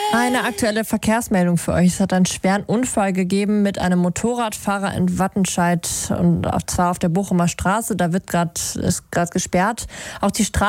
Eine aktuelle Verkehrsmeldung für euch. Es hat einen schweren Unfall gegeben mit einem Motorradfahrer in Wattenscheid, und zwar auf der Bochumer Straße. Da ist gerade gesperrt. Auch die Straße